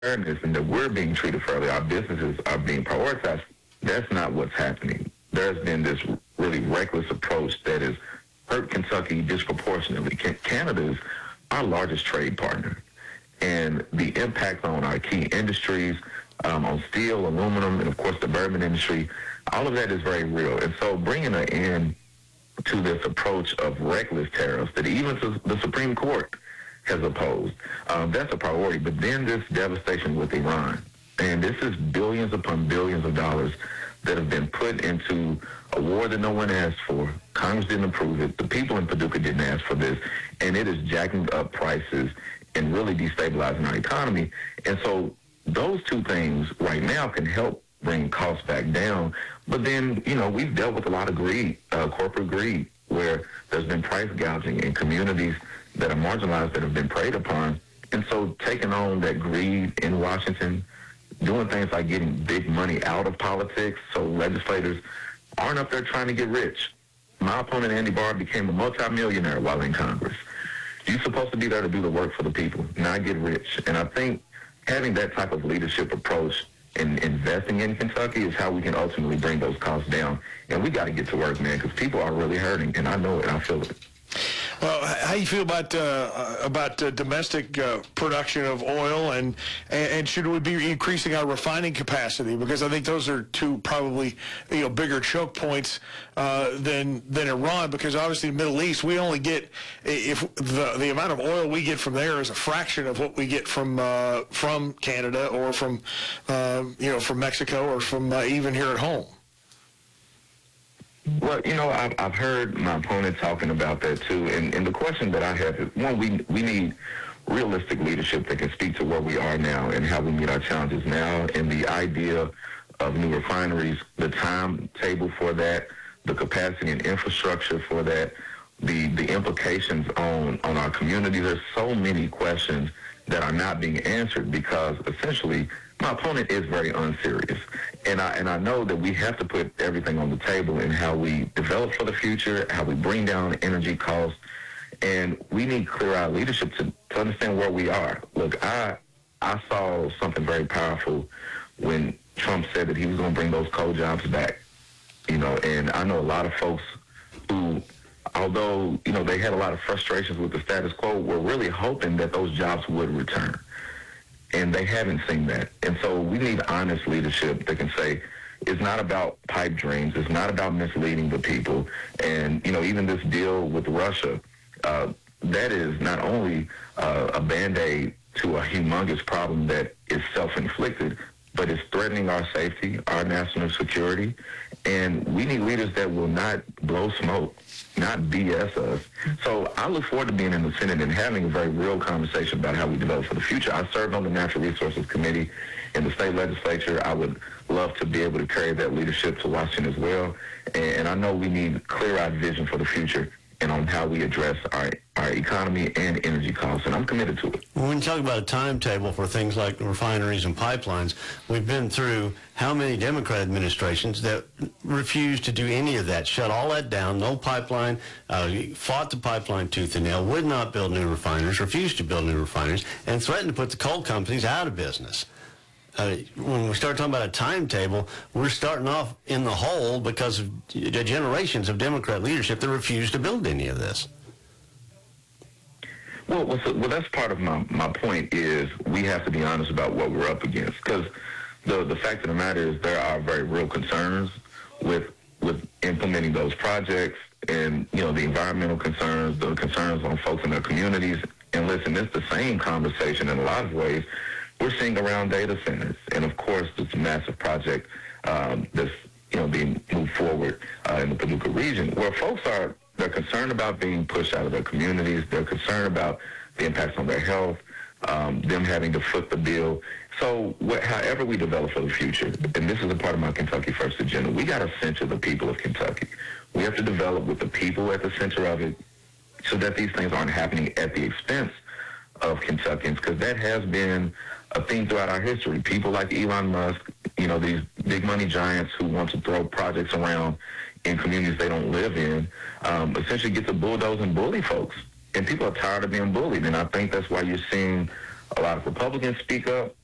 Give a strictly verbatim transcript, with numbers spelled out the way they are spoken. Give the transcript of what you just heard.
fairness and that we're being treated fairly, our businesses are being prioritized. That's not what's happening. There's been this really reckless approach that has hurt Kentucky disproportionately. Canada is our largest trade partner, and the impact on our key industries, um, on steel, aluminum, and of course the bourbon industry, all of that is very real. And so bringing an end to this approach of reckless tariffs that even the Supreme Court has opposed, um, that's a priority. But then this devastation with Iran, and this is billions upon billions of dollars that have been put into a war that no one asked for. Congress didn't approve it. The people in Paducah didn't ask for this. And it is jacking up prices and really destabilizing our economy. And so those two things right now can help bring costs back down. But then, you know, we've dealt with a lot of greed, uh, corporate greed, where there's been price gouging in communities that are marginalized, that have been preyed upon. And so taking on that greed in Washington, doing things like getting big money out of politics so legislators aren't up there trying to get rich. My opponent, Andy Barr, became a multimillionaire while in Congress. You're supposed to be there to do the work for the people, not get rich. And I think having that type of leadership approach and investing in Kentucky is how we can ultimately bring those costs down. And we got to get to work, man, because people are really hurting, and I know it. I feel it. Well, how do you feel about uh, about uh, domestic uh, production of oil, and, and and should we be increasing our refining capacity? Because I think those are two probably, you know, bigger choke points uh, than than Iran. Because obviously, the Middle East, we only get, if the the amount of oil we get from there is a fraction of what we get from uh, from Canada or from uh, you know from Mexico or from uh, even here at home. Well, you know, I've, I've heard my opponent talking about that too, and, and the question that I have is, one, we we need realistic leadership that can speak to where we are now and how we meet our challenges now, and the idea of new refineries, the timetable for that, the capacity and infrastructure for that, the the implications on, on our community. There's so many questions that are not being answered because essentially my opponent is very unserious. And I and I know that we have to put everything on the table in how we develop for the future, how we bring down energy costs, and we need clear-eyed leadership to, to understand where we are. Look, I I saw something very powerful when Trump said that he was going to bring those coal jobs back. You know, and I know a lot of folks who, although, you know, they had a lot of frustrations with the status quo, were really hoping that those jobs would return. And they haven't seen that. And so we need honest leadership that can say, it's not about pipe dreams. It's not about misleading the people. And, you know, even this deal with Russia, uh, that is not only uh, a Band-Aid to a humongous problem that is self-inflicted, but it's threatening our safety, our national security. And we need leaders that will not blow smoke, not B S us. So I look forward to being in the Senate and having a very real conversation about how we develop for the future. I served on the Natural Resources Committee in the state legislature. I would love to be able to carry that leadership to Washington as well. And I know we need clear-eyed vision for the future and on how we address our, our economy and energy costs, and I'm committed to it. When you talk about a timetable for things like refineries and pipelines, we've been through how many Democrat administrations that refused to do any of that, shut all that down, no pipeline, uh, fought the pipeline tooth and nail, would not build new refineries, refused to build new refineries, and threatened to put the coal companies out of business. Uh, when we start talking about a timetable, we're starting off in the hole because of generations of Democrat leadership that refused to build any of this. Well, well, so, well that's part of my, my point is we have to be honest about what we're up against, because the, the fact of the matter is there are very real concerns with with implementing those projects and, you know, the environmental concerns, the concerns on folks in their communities. And listen, it's the same conversation in a lot of ways we're seeing around data centers, and of course, this massive project um, that's you know being moved forward uh, in the Paducah region, where folks are they're concerned about being pushed out of their communities. They're concerned about the impacts on their health, um, them having to foot the bill. So, what, however we develop for the future, and this is a part of my Kentucky First agenda, we got to center the people of Kentucky. We have to develop with the people at the center of it, so that these things aren't happening at the expense of Kentuckians, because that has been a theme throughout our history. People like Elon Musk, you know, these big money giants who want to throw projects around in communities they don't live in, um, essentially get to bulldoze and bully folks. And people are tired of being bullied. And I think that's why you're seeing a lot of Republicans speak up.